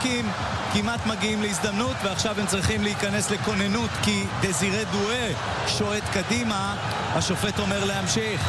איראקים כמעט מגיעים להזדמנות, ועכשיו הם צריכים להיכנס לכוננות כי דזירה דואה שועט קדימה. השופט אומר להמשיך.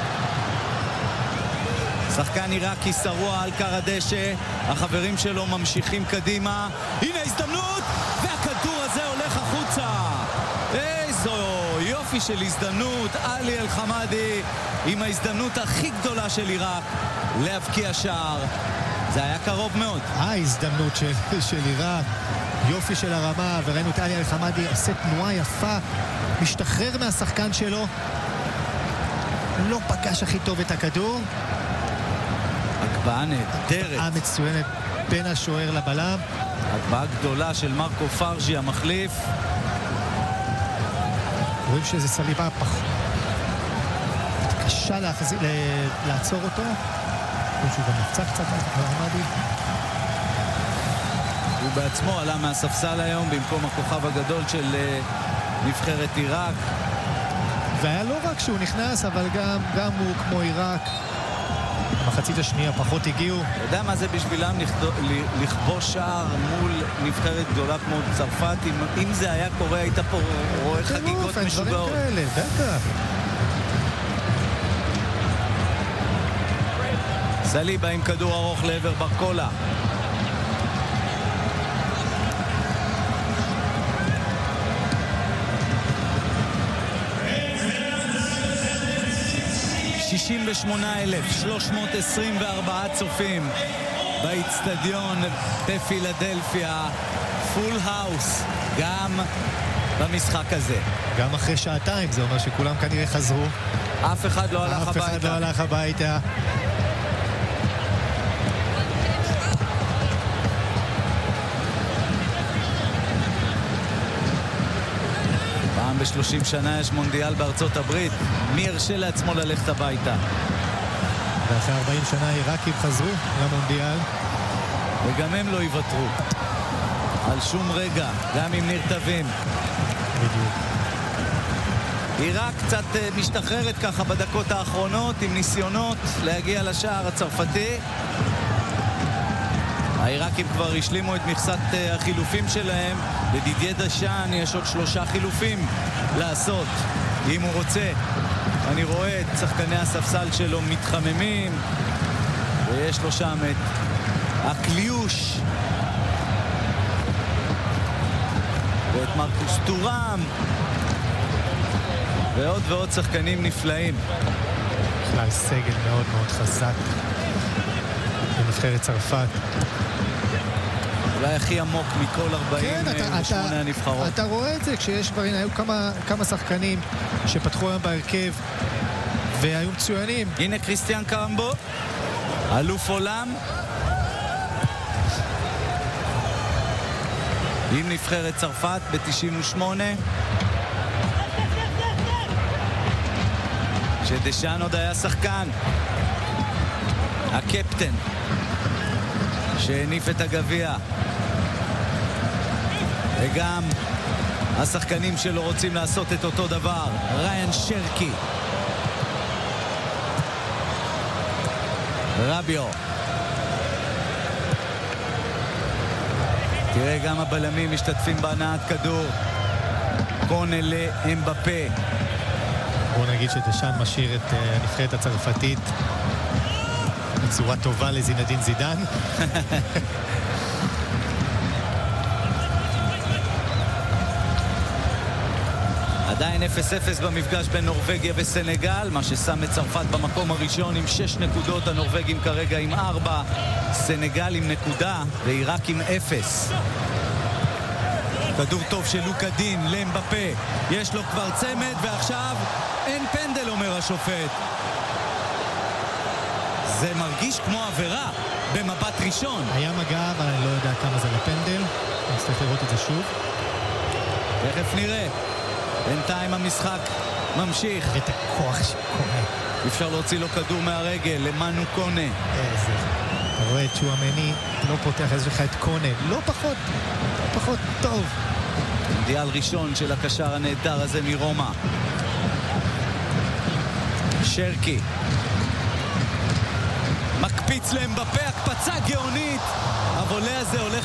שחקן עיראקי שרוע על קר הדשא, החברים שלו ממשיכים קדימה. הנה הזדמנות, והכדור הזה הולך החוצה. איזו יופי של הזדמנות. עלי אל-חמאדי עם ההזדמנות הכי גדולה של עיראק להבקיע שער. זה היה קרוב מאוד. ההזדמנות של עיראק, יופי של הרמה, וראינו את עלי אל-חמאדי עושה תנועה יפה, משתחרר מהשחקן שלו, לא פגש הכי טוב את הכדור. הקבעה נהדרת. הקבעה מצוינת בין השוער לבלם. הקבעה גדולה של מרקו פרג'י המחליף. רואים שזה סליבה קשה לעצור אותו. רואים שהוא גם נפצע קצת על חמאדי. הוא בעצמו עלה מהספסל היום במקום הכוכב הגדול של נבחרת עיראק. והיה לא רק שהוא נכנס, אבל גם הוא כמו עיראק. במחצית השנייה פחות הגיעו. אתה יודע מה זה בשבילם לכבוש שער מול נבחרת גדולה כמו צרפת? אם זה היה קורה, היית פה רואה חגיגות משוגעות. בטח. סליבה עם כדור ארוך לעבר ברקולה. $68,324 צופים באצטדיון בפילדלפיה, פול האוס גם במשחק הזה. גם אחרי שעתיים, זה אומר שכולם כנראה חזרו. אף אחד לא הלך הביתה. אף אחד לא הלך הביתה. ב-30 שנה יש מונדיאל בארצות הברית. מי ירשה לעצמו ללכת הביתה? ואחרי 40 שנה עיראקים חזרו למונדיאל. וגם הם לא יוותרו על שום רגע, גם אם נרטבים. בדיוק. עיראק קצת משתחררת ככה בדקות האחרונות עם ניסיונות להגיע לשער הצרפתי. העיראקים כבר השלימו את מכסת החילופים שלהם. לדידיה דשאן יש עוד 3 חילופים לעשות אם הוא רוצה. אני רואה את שחקני הספסל שלו מתחממים, ויש לו שם את הקליוש ואת מרקוס טורם ועוד ועוד שחקנים נפלאים. בכלל סגל מאוד מאוד חזק בנבחרת צרפת. אולי הכי עמוק מכל 48 הנבחרות. אתה רואה את זה כשיש דברים, היו כמה שחקנים שפתחו היום בהרכב והיו מצוינים. הנה קריסטיאן קרמבו, אלוף עולם עם נבחרת צרפת ב-98, שדשאן עוד היה שחקן, הקפטן שהניף את הגביע, וגם השחקנים שלו רוצים לעשות את אותו דבר. ריין שרקי, רביו, תראה גם הבלמים משתתפים בהנעת כדור. קונה לאמבפה. בוא נגיד שדשאן משאיר את הנבחרת הצרפתית בצורה טובה לזינדין זידן. עדיין 0-0 במפגש בין נורווגיה וסנגל, מה ששם את צרפת במקום הראשון עם 6 נקודות, הנורווגים כרגע עם 4, סנגל עם נקודה ועיראק עם 0. כדור טוב של לוקה דין לאמבפה, יש לו כבר צמד, ועכשיו אין פנדל, אומר השופט. זה מרגיש כמו עבירה במבט ראשון. היה מגע, אבל אני לא יודע כמה זה לפנדל. אני צריך לראות את זה שוב. תכף נראה. בינתיים המשחק ממשיך. את הכוח שקורה. אפשר להוציא לו כדור מהרגל, למנו קונה. איזה. אתה רואה את שואמני, לא פותח, יש לך את קונה. לא פחות טוב. מונדיאל ראשון של הקשר הנהדר הזה מרומא. שרקי. מקפיץ לאמבפה, הקפצה גאונית. הוולה הזה הולך